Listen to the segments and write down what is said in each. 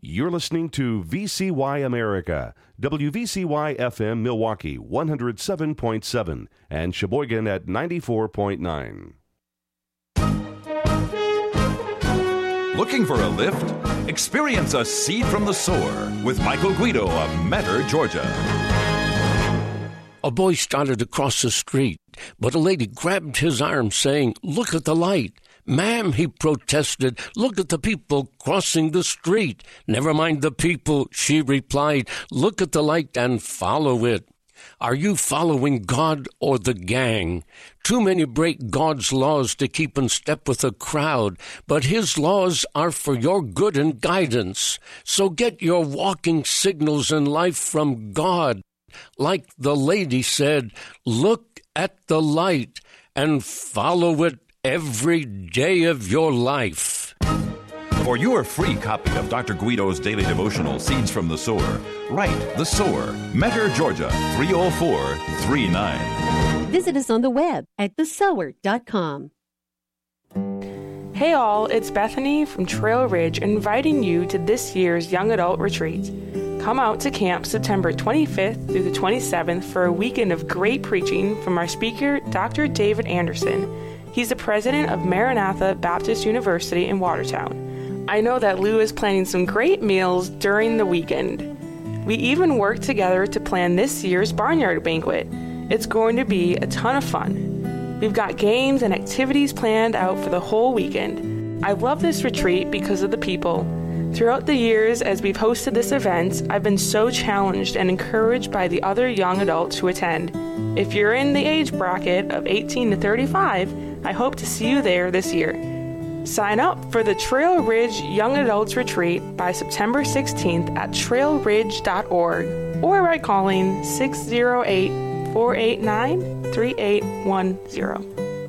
You're listening to VCY America, WVCY FM Milwaukee 107.7 and Sheboygan at 94.9. Looking for a lift? Experience a seed from the sower with Michael Guido of Metter, Georgia. A boy started to cross the street, but a lady grabbed his arm saying, "Look at the light." "Ma'am," he protested, "look at the people crossing the street." "Never mind the people," she replied. "Look at the light and follow it." Are you following God or the gang? Too many break God's laws to keep in step with the crowd, but His laws are for your good and guidance. So get your walking signals in life from God. Like the lady said, look at the light and follow it every day of your life. For your free copy of Dr. Guido's daily devotional, Seeds from the Sower, write The Sower, Metter, Georgia, 30439. Visit us on the web at thesower.com. Hey all, it's Bethany from Trail Ridge inviting you to this year's Young Adult Retreat. Come out to camp September 25th through the 27th for a weekend of great preaching from our speaker, Dr. David Anderson. He's the president of Maranatha Baptist University in Watertown. I know that Lou is planning some great meals during the weekend. We even worked together to plan this year's barnyard banquet. It's going to be a ton of fun. We've got games and activities planned out for the whole weekend. I love this retreat because of the people. Throughout the years as we've hosted this event, I've been so challenged and encouraged by the other young adults who attend. If you're in the age bracket of 18 to 35, I hope to see you there this year. Sign up for the Trail Ridge Young Adults Retreat by September 16th at trailridge.org or by calling 608-489-3810.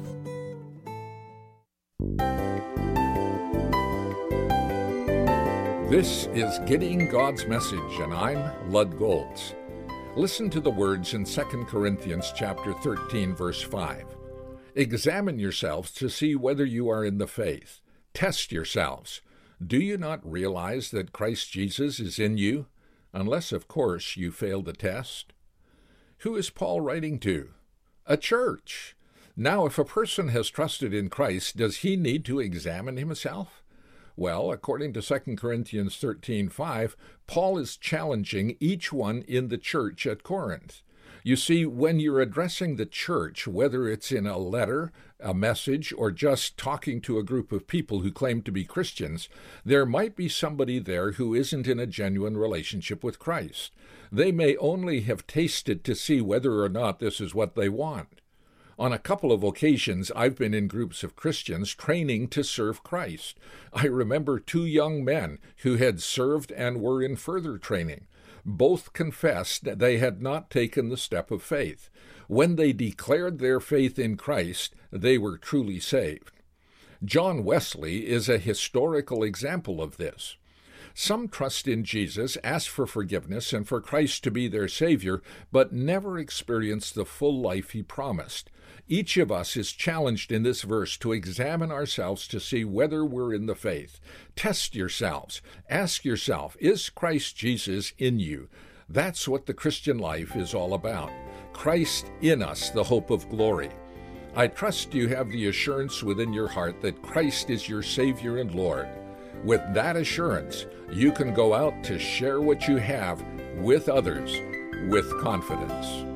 This is Getting God's Message, and I'm Lud Goltz. Listen to the words in 2 Corinthians chapter 13, verse 5. Examine yourselves to see whether you are in the faith. Test yourselves. Do you not realize that Christ Jesus is in you? Unless, of course, you fail the test. Who is Paul writing to? A church. Now, if a person has trusted in Christ, does he need to examine himself? Well, according to 2 Corinthians 13:5, Paul is challenging each one in the church at Corinth. You see, when you're addressing the church, whether it's in a letter, a message, or just talking to a group of people who claim to be Christians, there might be somebody there who isn't in a genuine relationship with Christ. They may only have tasted to see whether or not this is what they want. On a couple of occasions, I've been in groups of Christians training to serve Christ. I remember two young men who had served and were in further training. Both confessed that they had not taken the step of faith. When they declared their faith in Christ, they were truly saved. John Wesley is a historical example of this. Some trust in Jesus, ask for forgiveness and for Christ to be their Savior, but never experience the full life He promised. Each of us is challenged in this verse to examine ourselves to see whether we're in the faith. Test yourselves. Ask yourself, is Christ Jesus in you? That's what the Christian life is all about. Christ in us, the hope of glory. I trust you have the assurance within your heart that Christ is your Savior and Lord. With that assurance, you can go out to share what you have with others with confidence.